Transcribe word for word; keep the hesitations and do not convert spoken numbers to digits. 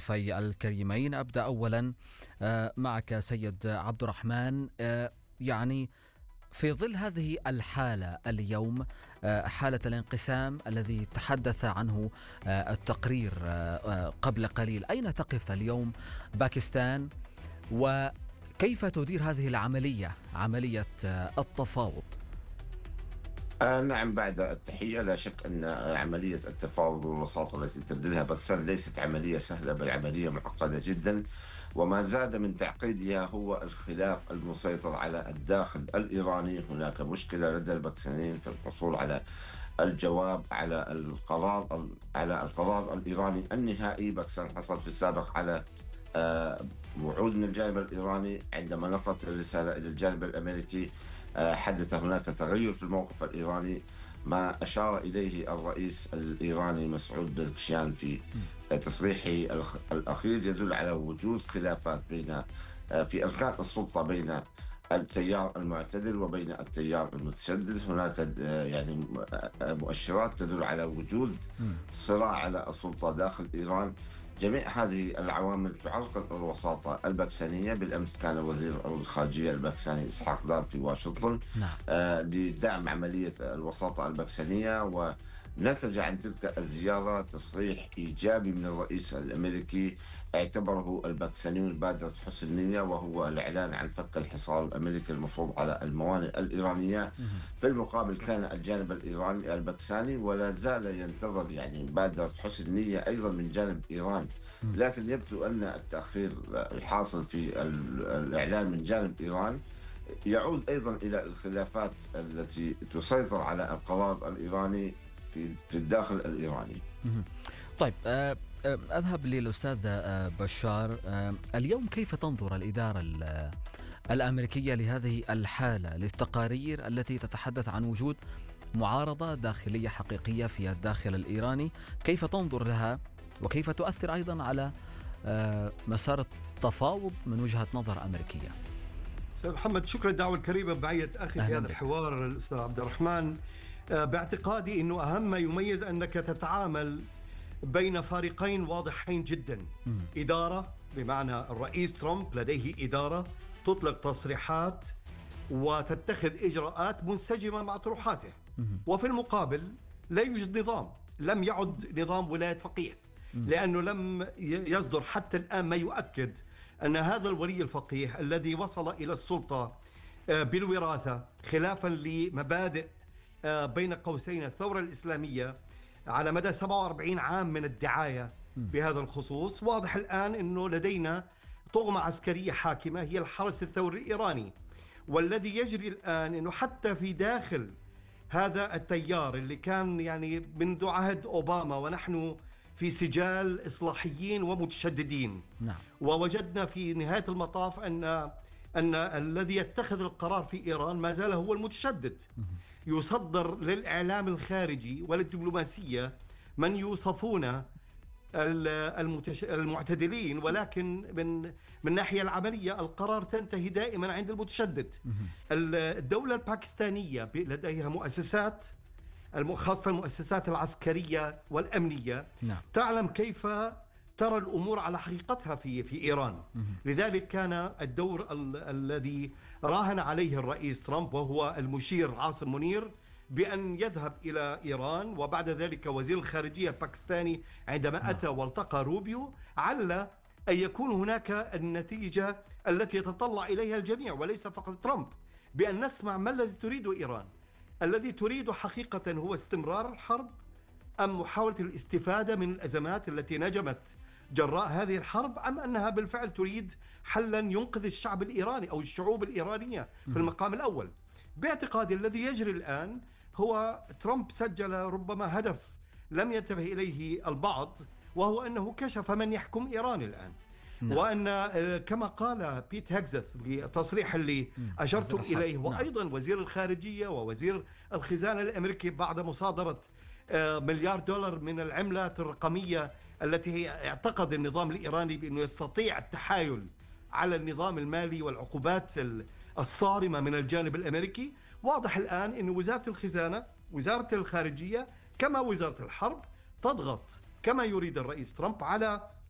ضيفي الكريمين. أبدأ أولا معك سيد عبد الرحمن. يعني في ظل هذه الحالة اليوم، حالة الانقسام الذي تحدث عنه التقرير قبل قليل، أين تقف اليوم باكستان وكيف تدير هذه العملية، عملية التفاوض؟ آه نعم، بعد التحية لا شك أن عملية التفاوض والوساطة التي تبذلها باكستان ليست عملية سهلة، بل عملية معقدة جدا. وما زاد من تعقيدها هو الخلاف المسيطر على الداخل الإيراني. هناك مشكلة لدى الباكستانيين في الحصول على الجواب على القرار على القرار الإيراني النهائي. باكستان حصلت في السابق على آه وعود من الجانب الإيراني. عندما نقلت الرسالة إلى الجانب الأمريكي حدث هناك تغير في الموقف الإيراني، ما أشار إليه الرئيس الإيراني مسعود بزكشيان في تصريحه الأخير يدل على وجود خلافات بين في أركان السلطة بين التيار المعتدل وبين التيار المتشدد. هناك يعني مؤشرات تدل على وجود صراع على السلطة داخل إيران. جميع هذه العوامل تعرقل الوساطة الباكستانية. بالأمس كان وزير الخارجية الباكستاني إسحاق دار في واشنطن نعم. آه لدعم عملية الوساطة الباكستانية، ونتج عن تلك الزيارة تصريح إيجابي من الرئيس الأمريكي اعتبره الباكستانيون بادرة حسن نية، وهو الإعلان عن فك الحصار الأمريكي المفروض على الموانئ الإيرانية. في المقابل كان الجانب الإيراني الباكستاني ولا زال ينتظر يعني بادرة حسن نية أيضا من جانب إيران، لكن يبدو أن التأخير الحاصل في الإعلان من جانب إيران يعود أيضا إلى الخلافات التي تسيطر على القرار الإيراني في في الداخل الإيراني. طيب، أذهب للأستاذ بشار. اليوم كيف تنظر الإدارة الأمريكية لهذه الحالة، للتقارير التي تتحدث عن وجود معارضة داخلية حقيقية في الداخل الإيراني؟ كيف تنظر لها وكيف تؤثر أيضا على مسار التفاوض من وجهة نظر أمريكية؟ أستاذ محمد، شكرا الدعوة الكريمة بعية أخي في هذا الحوار الأستاذ عبد الرحمن. باعتقادي أنه أهم ما يميز أنك تتعامل بين فارقين واضحين جدا. م. إدارة بمعنى الرئيس ترامب لديه إدارة تطلق تصريحات وتتخذ إجراءات منسجمة مع طروحاته، م. وفي المقابل لا يوجد نظام، لم يعد نظام ولاية فقيه، م. لأنه لم يصدر حتى الآن ما يؤكد أن هذا الولي الفقيه الذي وصل إلى السلطة بالوراثة خلافا لمبادئ بين قوسين الثورة الإسلامية على مدى سبعة وأربعين عام من الدعاية بهذا الخصوص. واضح الآن أنه لدينا طغمة عسكرية حاكمة هي الحرس الثوري الإيراني، والذي يجري الآن أنه حتى في داخل هذا التيار اللي كان يعني منذ عهد أوباما ونحن في سجال إصلاحيين ومتشددين، نعم. ووجدنا في نهاية المطاف أن أن الذي يتخذ القرار في إيران ما زال هو المتشدد. يصدر للإعلام الخارجي وللدبلوماسية من يوصفون المعتدلين، ولكن من من ناحية العملية القرار تنتهي دائما عند المتشدد. الدولة الباكستانية لديها مؤسسات، خاصة المؤسسات العسكرية والأمنية، نعم. تعلم كيف ترى الأمور على حقيقتها في في إيران. لذلك كان الدور ال الذي راهن عليه الرئيس ترامب وهو المشير عاصم منير بأن يذهب إلى إيران، وبعد ذلك وزير الخارجية الباكستاني عندما أتى والتقى روبيو، علّ أن يكون هناك النتيجة التي يتطلع إليها الجميع وليس فقط ترامب، بأن نسمع ما الذي تريده إيران. الذي تريد حقيقة هو استمرار الحرب أم محاولة الاستفادة من الأزمات التي نجمت جراء هذه الحرب، أم أنها بالفعل تريد حلا ينقذ الشعب الإيراني أو الشعوب الإيرانية في المقام الأول؟ باعتقادي الذي يجري الآن هو ترامب سجل ربما هدف لم ينتبه إليه البعض، وهو أنه كشف من يحكم إيران الآن. نعم. وأن كما قال بيت هيكزث بالتصريح اللي أشرتم إليه، وأيضا وزير الخارجية ووزير الخزانة الأمريكي بعد مصادرة مليار دولار من العملات الرقمية التي هي اعتقد النظام الإيراني بأنه يستطيع التحايل على النظام المالي والعقوبات الصارمة من الجانب الأمريكي. واضح الآن أن وزارة الخزانة، وزارة الخارجية، كما وزارة الحرب تضغط كما يريد الرئيس ترامب على